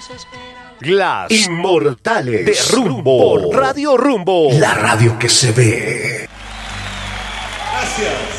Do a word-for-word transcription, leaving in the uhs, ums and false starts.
Las Inmortales de Rumbo por Radio Rumbo, la radio que se ve. Gracias.